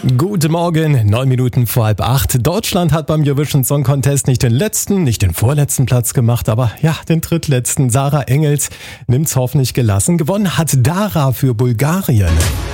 Guten Morgen, 9 Minuten vor 7:30. Deutschland hat beim Eurovision Song Contest nicht den letzten, nicht den vorletzten Platz gemacht, aber ja, den drittletzten. Sarah Engels nimmt's hoffentlich gelassen. Gewonnen hat Dara für Bulgarien.